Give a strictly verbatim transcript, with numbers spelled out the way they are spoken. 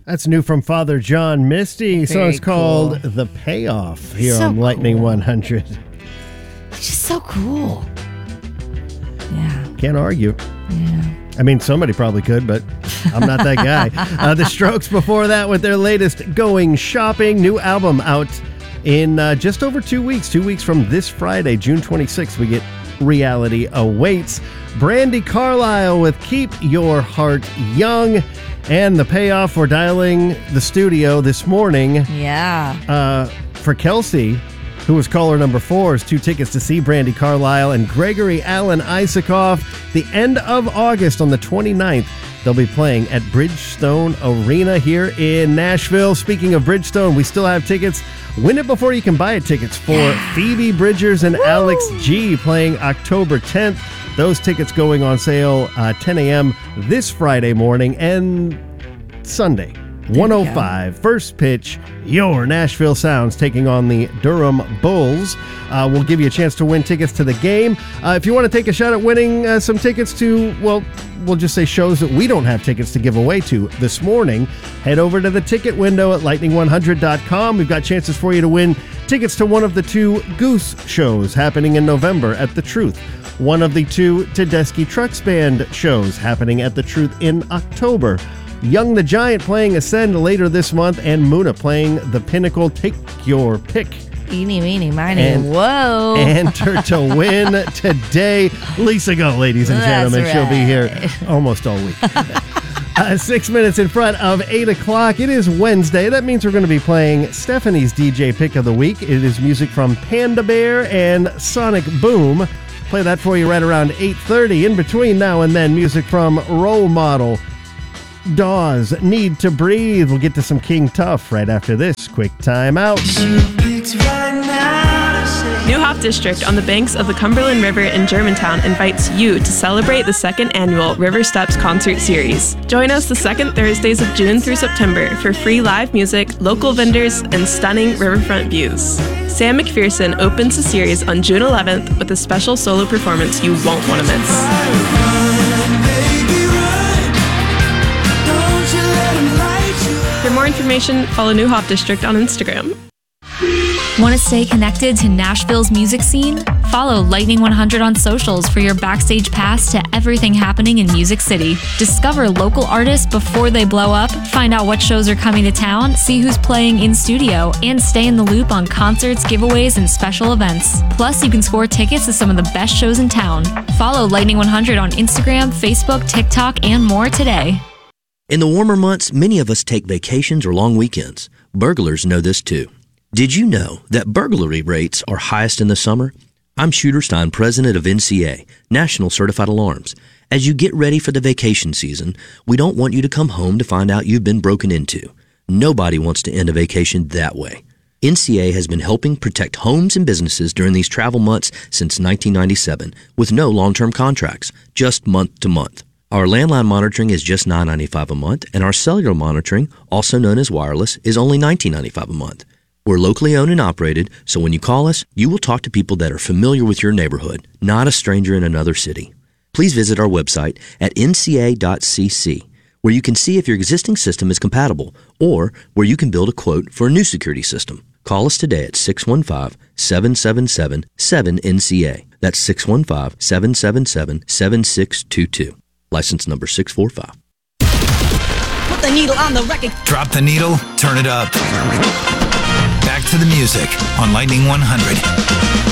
That's new from Father John Misty. So Very it's called cool. The Payoff here So on Lightning cool. one hundred. It's just so cool. Yeah. Can't argue. Yeah. I mean, somebody probably could, but I'm not that guy. uh, the Strokes before that with their latest Going Shopping. New album out in uh, just over two weeks. Two weeks from this Friday, June twenty-sixth, we get Reality Awaits. Brandi Carlile with Keep Your Heart Young. And The Payoff, we're dialing the studio this morning. Yeah. Uh, for Kelsey, who was caller number four, is two tickets to see Brandi Carlile and Gregory Alan Isakov the end of August on the twenty-ninth. They'll be playing at Bridgestone Arena here in Nashville. Speaking of Bridgestone, we still have tickets. Win it before you can buy it tickets for yeah. Phoebe Bridgers and Woo! Alex G playing October tenth. Those tickets going on sale uh, ten a.m. this Friday morning and Sunday. one oh five, first pitch, your Nashville Sounds taking on the Durham Bulls. Uh, we'll give you a chance to win tickets to the game. Uh, if you want to take a shot at winning uh, some tickets to, well, we'll just say shows that we don't have tickets to give away to this morning, head over to the ticket window at lightning one hundred dot com. We've got chances for you to win tickets to one of the two Goose shows happening in November at The Truth. One of the two Tedeschi Trucks Band shows happening at The Truth in October. Young the Giant playing Ascend later this month, and Muna playing The Pinnacle. Take your pick. Eeny, meeny, miny, And whoa. Enter to win today. Lisa Go, ladies and That's gentlemen. right. She'll be here almost all week. uh, six minutes in front of eight o'clock. It is Wednesday. That means we're going to be playing Stephanie's D J Pick of the Week. It is music from Panda Bear and Sonic Boom. Play that for you right around eight thirty. In between now and then, music from Role Model, Dawes, Need to Breathe. We'll get to some King Tough right after this quick time out. New Hop District on the banks of the Cumberland River in Germantown invites you to celebrate the second annual River Steps Concert Series. Join us the second Thursdays of June through September for free live music, local vendors, and stunning riverfront views. Sam McPherson opens the series on June eleventh with a special solo performance you won't want to miss. For more information, follow New Hop District on Instagram. Want to stay connected to Nashville's music scene? Follow Lightning one hundred on socials for your backstage pass to everything happening in Music City. Discover local artists before they blow up, find out what shows are coming to town, see who's playing in studio, and stay in the loop on concerts, giveaways, and special events. Plus, you can score tickets to some of the best shows in town. Follow Lightning one hundred on Instagram, Facebook, TikTok, and more today. In the warmer months, many of us take vacations or long weekends. Burglars know this too. Did you know that burglary rates are highest in the summer? I'm Shooter Stein, president of N C A, National Certified Alarms. As you get ready for the vacation season, we don't want you to come home to find out you've been broken into. Nobody wants to end a vacation that way. N C A has been helping protect homes and businesses during these travel months since nineteen ninety-seven with no long-term contracts, just month to month. Our landline monitoring is just nine dollars and ninety-five cents a month, and our cellular monitoring, also known as wireless, is only nineteen dollars and ninety-five cents a month. We're locally owned and operated, so when you call us, you will talk to people that are familiar with your neighborhood, not a stranger in another city. Please visit our website at N C A dot C C, where you can see if your existing system is compatible, or where you can build a quote for a new security system. Call us today at six one five, seven seven seven, seven N C A. That's six one five, seven seven seven, seven six two two. License number six four five. Put the needle on the record. Drop the needle, turn it up. Back to the music on Lightning one hundred.